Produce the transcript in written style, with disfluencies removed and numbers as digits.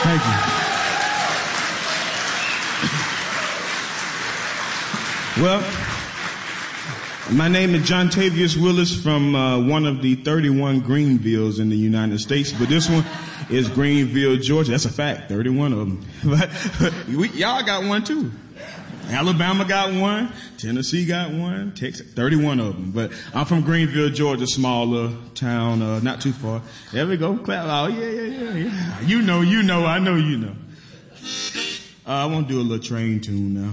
Thank you. Well, my name is John Tavius Willis from one of the 31 Greenvilles in the United States, but this one is Greenville, Georgia. That's a fact, 31 of them. But y'all got one too. Alabama got one, Tennessee got one, Texas, 31 of them. But I'm from Greenville, Georgia, smaller town, not too far. There we go, clap. Oh, yeah. You know, I know you know. I want to do a little train tune now.